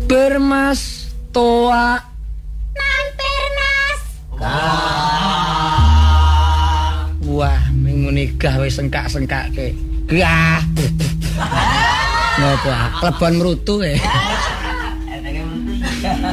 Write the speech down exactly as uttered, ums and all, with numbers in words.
Bermas toa mampir Mas. Wah, mingune gah wis sengkak-sengkake. Gah. Ngopo? Klebon mrutu e.